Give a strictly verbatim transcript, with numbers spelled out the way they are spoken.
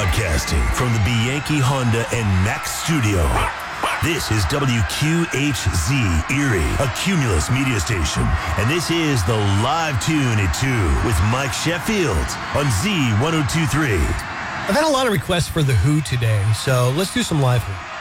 Broadcasting from the Bianchi Honda and Max studio. This is W Q H Z Erie, a Cumulus media station. And this is the Live Tune at two with Mike Sheffield on Z ten twenty-three. I've had a lot of requests for The Who today, so let's do some Live Who.